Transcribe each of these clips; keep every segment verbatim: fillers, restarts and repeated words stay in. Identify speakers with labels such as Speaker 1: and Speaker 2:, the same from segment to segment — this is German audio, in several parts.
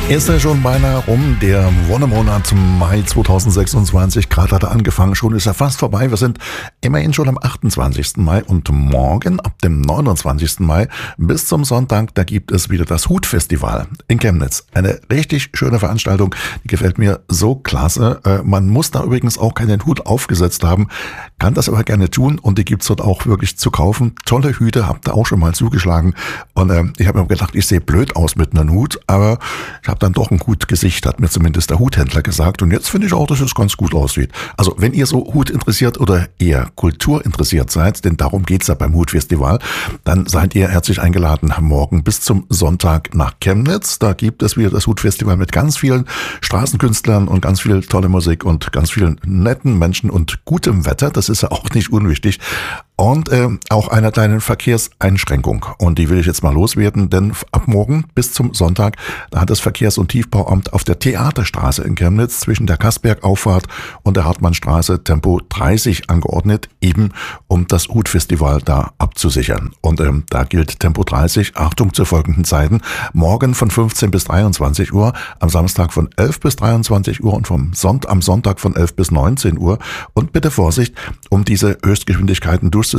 Speaker 1: Ist ja schon beinahe rum, der Wonnemonat Mai zweitausendsechsundzwanzig. Gerade hat er angefangen, schon ist er fast vorbei. Wir sind immerhin schon am achtundzwanzigsten Mai und morgen ab dem neunundzwanzigsten Mai bis zum Sonntag, da gibt es wieder das Hutfestival in Chemnitz. Eine richtig schöne Veranstaltung, die gefällt mir so klasse. Man muss da übrigens auch keinen Hut aufgesetzt haben, kann das aber gerne tun und die gibt's dort auch wirklich zu kaufen. Tolle Hüte, habt ihr auch schon mal zugeschlagen und äh, ich habe mir gedacht, ich sehe blöd aus mit einem Hut, aber ich habe dann doch ein gut Gesicht, hat mir zumindest der Huthändler gesagt. Und jetzt finde ich auch, dass es ganz gut aussieht. Also wenn ihr so Hut interessiert oder eher Kultur interessiert seid, denn darum geht's ja beim Hutfestival, dann seid ihr herzlich eingeladen morgen bis zum Sonntag nach Chemnitz. Da gibt es wieder das Hutfestival mit ganz vielen Straßenkünstlern und ganz viel tolle Musik und ganz vielen netten Menschen und gutem Wetter. Das ist ja auch nicht unwichtig. Und äh, auch einer kleinen Verkehrseinschränkung. Und die will ich jetzt mal loswerden, denn ab morgen bis zum Sonntag, da hat das Verkehrs- und Tiefbauamt auf der Theaterstraße in Chemnitz zwischen der Kassbergauffahrt und der Hartmannstraße Tempo dreißig angeordnet, eben um das Hutfestival da abzusichern. Und ähm, da gilt Tempo dreißig, Achtung zu folgenden Zeiten, morgen von fünfzehn bis dreiundzwanzig Uhr, am Samstag von elf bis dreiundzwanzig Uhr und vom Sonnt- am Sonntag von elf bis neunzehn Uhr. Und bitte Vorsicht, um diese Höchstgeschwindigkeiten durchzusetzen.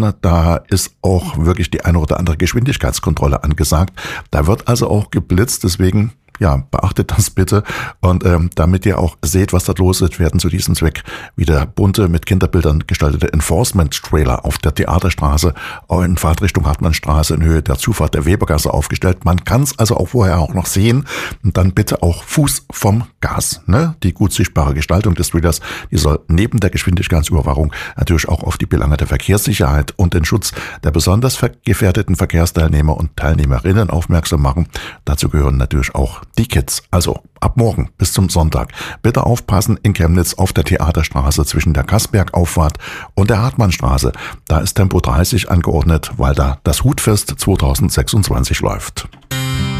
Speaker 1: Da ist auch wirklich die eine oder andere Geschwindigkeitskontrolle angesagt. Da wird also auch geblitzt, deswegen ja, beachtet das bitte und ähm, damit ihr auch seht, was da los ist, werden zu diesem Zweck wieder bunte, mit Kinderbildern gestaltete Enforcement-Trailer auf der Theaterstraße in Fahrtrichtung Hartmannstraße in Höhe der Zufahrt der Webergasse aufgestellt. Man kann es also auch vorher auch noch sehen und dann bitte auch Fuß vom Gas. Ne? Die gut sichtbare Gestaltung des Trailers, die soll neben der Geschwindigkeitsüberwachung natürlich auch auf die Belange der Verkehrssicherheit und den Schutz der besonders gefährdeten Verkehrsteilnehmer und Teilnehmerinnen aufmerksam machen. Dazu gehören natürlich auch die Kids. Also ab morgen bis zum Sonntag. Bitte aufpassen in Chemnitz auf der Theaterstraße zwischen der Kassbergauffahrt und der Hartmannstraße. Da ist Tempo dreißig angeordnet, weil da das Hutfest zweitausendsechsundzwanzig läuft.